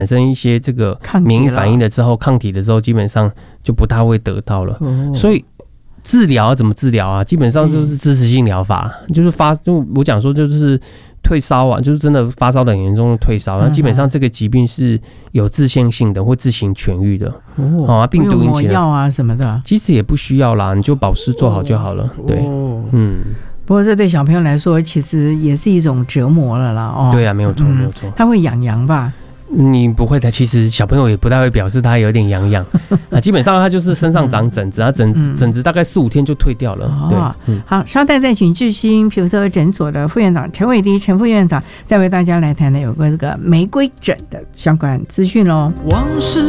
产生一些这个免疫反应了之后，抗体的时候，基本上就不大会得到了。所以治疗怎么治疗啊？基本上就是支持性疗法，就是就我讲说就是退烧啊，就是真的发烧的很严重的退烧，那基本上这个疾病是有自限性的，会自行痊愈的。病毒引起的药啊什么的， 其实也不需要啦，你就保湿做好就好了。对， 不过这对小朋友来说，其实也是一种折磨了啦。 对啊，没有错，没有错。 他会痒吧？ 你不会的，其实小朋友也不太会表示他有点痒痒基本上他就是身上长疹子，他疹子大概4-5天就退掉了。对， 好，稍待再请智新皮肤科诊所的副院长陈伟迪陈副院长再为大家来谈的有关这个玫瑰疹的相关资讯喽。往事